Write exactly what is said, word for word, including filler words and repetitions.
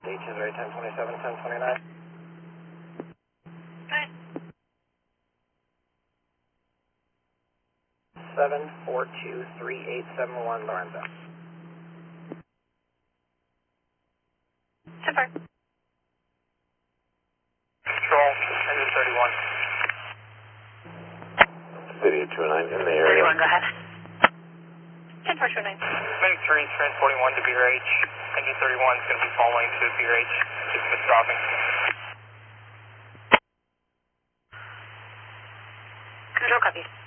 H is right, ten twenty-seven, ten twenty-nine. Good. seven four two three eight seven one, Lorenzo. Super. Control, engine thirty-one. City of two nine in the area. thirty-one, go ahead. ten four two nine. Main three, transporting one to Beer H. Engine thirty-one is going to be following to Beer H. Just been stopping. Control copy.